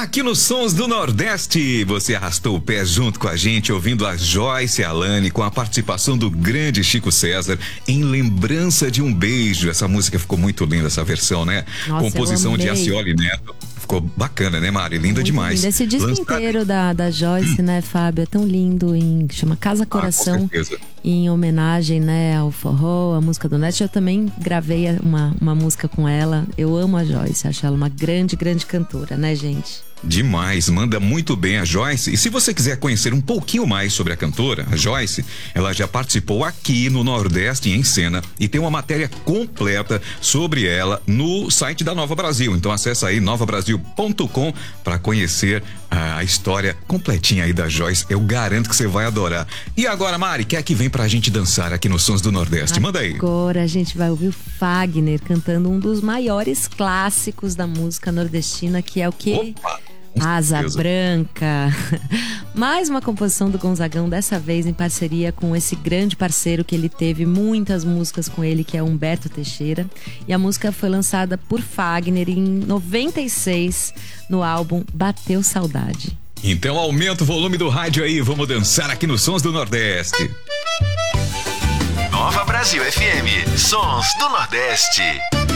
Aqui nos Sons do Nordeste, você arrastou o pé junto com a gente, ouvindo a Joyce e a Alane com a participação do grande Chico César em Lembrança de um Beijo. Essa música ficou muito linda, essa versão, né? Nossa, composição de Acioli Neto. Ficou bacana, né, Mari? Linda muito demais. Lindo. Esse disco inteiro da Joyce, né, Fábio? É tão lindo, chama Casa Coração. Com certeza. Em homenagem, né, ao forró, a música do Neto. Eu também gravei uma música com ela. Eu amo a Joyce, acho ela uma grande, grande cantora, né, gente? Demais, manda muito bem a Joyce. E se você quiser conhecer um pouquinho mais sobre a cantora, a Joyce, ela já participou aqui no Nordeste em Cena e tem uma matéria completa sobre ela no site da Nova Brasil. Então acessa aí novabrasil.com para conhecer a história completinha aí da Joyce. Eu garanto que você vai adorar. E agora, Mari, quer que vem pra gente dançar aqui nos Sons do Nordeste? Manda aí. Agora a gente vai ouvir o Fagner cantando um dos maiores clássicos da música nordestina, que é o quê? Opa! Asa Branca. Mais uma composição do Gonzagão, dessa vez em parceria com esse grande parceiro que ele teve muitas músicas com ele, que é Humberto Teixeira. E a música foi lançada por Fagner em 96 no álbum Bateu Saudade. Então aumenta o volume do rádio aí, vamos dançar aqui nos Sons do Nordeste. Nova Brasil FM, Sons do Nordeste.